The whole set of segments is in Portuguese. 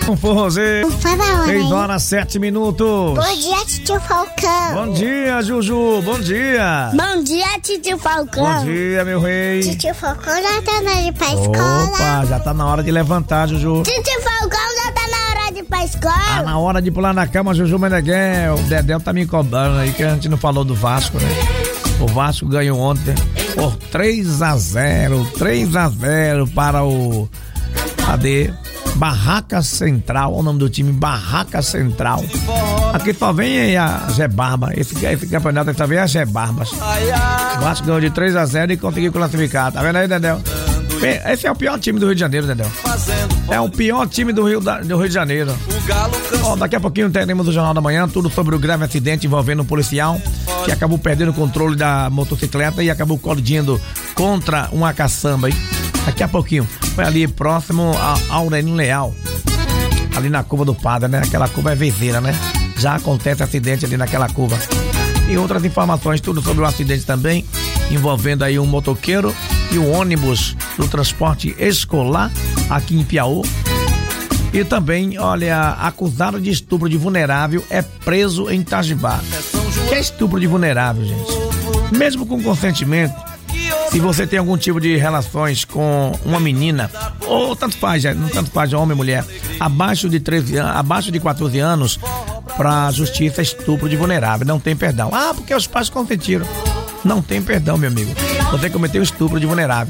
Um forrozeiro. 6h07. Bom dia, tio Falcão. Bom dia, Juju. Bom dia. Bom dia, tio Falcão. Bom dia, meu rei. Tio Falcão já tá na hora de ir pra escola. Opa, já tá na hora de levantar, Juju. Tio Falcão já tá na hora de ir pra escola. Tá na hora de pular na cama, Juju Meneghel. O Dedéu tá me cobrando aí que a gente não falou do Vasco, né? O Vasco ganhou ontem por 3-0. 3-0 para o... Cadê? Barraca Central, o nome do time, Barraca Central. Aqui só vem aí a Zé Barba. Esse campeonato aqui só vem a Zé Barbas. O Vasco ganhou de 3-0 e conseguiu classificar. Tá vendo aí, Dedéu? Esse é o pior time do Rio de Janeiro, Dedéu. É o pior time do Rio de Janeiro. Ó, daqui a pouquinho teremos o Jornal da Manhã, tudo sobre o grave acidente envolvendo um policial que acabou perdendo o controle da motocicleta e acabou colidindo contra uma caçamba, hein? Daqui a pouquinho. Foi ali próximo a Aurelino Leal. Ali na curva do Padre, né? Aquela curva é vezeira, né? Já acontece acidente ali naquela curva. E outras informações, tudo sobre o acidente também, envolvendo aí um motoqueiro e um ônibus do transporte escolar aqui em Piauí. E também, olha, acusado de estupro de vulnerável é preso em Itajibá. O que é estupro de vulnerável, gente? Mesmo com consentimento, se você tem algum tipo de relações com uma menina, ou tanto faz homem ou mulher, abaixo de 14 anos, pra justiça, estupro de vulnerável, não tem perdão. Ah, porque os pais consentiram. Não tem perdão, meu amigo. Você cometeu estupro de vulnerável.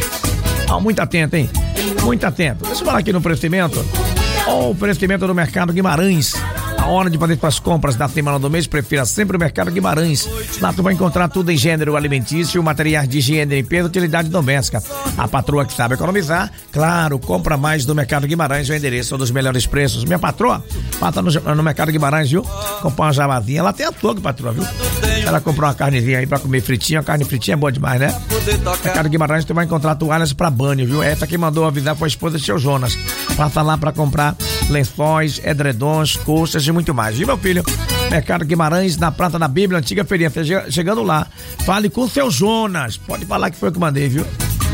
Muito atento, hein? Muito atento. Deixa eu falar aqui no oferecimento. O oferecimento do Mercado Guimarães. A hora de fazer suas compras da semana do mês, prefira sempre o Mercado Guimarães. Lá tu vai encontrar tudo em gênero alimentício, materiais de higiene, limpeza e utilidade doméstica. A patroa que sabe economizar, claro, compra mais do Mercado Guimarães, o endereço dos melhores preços. Minha patroa, passa no Mercado Guimarães, viu? Comprar uma javazinha, ela tem açougue, patroa, viu? Ela comprou uma carnezinha aí pra comer fritinha, a carne fritinha é boa demais, né? Mercado Guimarães, tu vai encontrar toalhas pra banho, viu? Essa que mandou avisar foi a esposa do seu Jonas. Passa lá pra comprar lençóis, edredons, colchas e muito mais, viu, meu filho? Mercado Guimarães, na Praça da Bíblia, antiga feirinha. Chegando lá, fale com o seu Jonas. Pode falar que foi eu que mandei, viu?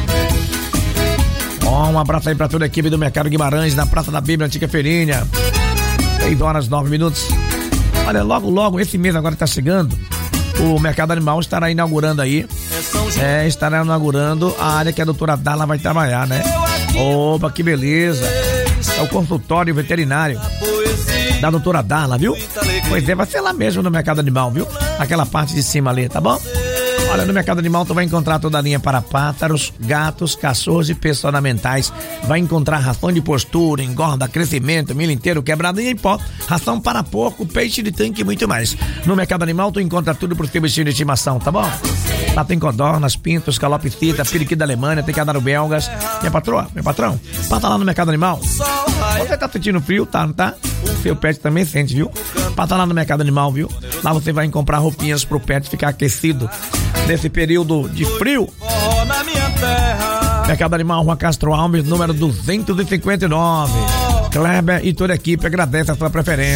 Um abraço aí pra toda a equipe do Mercado Guimarães, na Praça da Bíblia, antiga feirinha. 6h09. Olha, logo, esse mês agora tá chegando, o Mercado Animal estará inaugurando aí. Estará inaugurando a área que a doutora Darla vai trabalhar, né? Opa, que beleza. É o consultório veterinário da doutora Darla, viu? Pois é, vai ser lá mesmo no Mercado Animal, viu? Aquela parte de cima ali, tá bom? Olha, no Mercado Animal tu vai encontrar toda a linha para pássaros, gatos, cachorros e peças ornamentais. Vai encontrar ração de postura, engorda, crescimento, milho inteiro, quebrado e em pó, ração para porco, peixe de tanque e muito mais. No Mercado Animal tu encontra tudo pro teu bichinho de estimação, tá bom? Lá tem codornas, pintos, calopsita, periquito da Alemanha, tem cadaro belgas. Minha patroa, meu patrão, passa lá no Mercado Animal. Você tá sentindo frio, tá, não tá? Seu pet também sente, viu? Passa lá no Mercado Animal, viu? Lá você vai comprar roupinhas pro pet ficar aquecido nesse período de frio. Mercado Animal, Rua Castro Alves, número 259. Kleber e toda a equipe agradece a sua preferência.